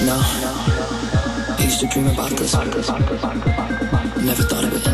No, I used to dream about this. Never thought of it.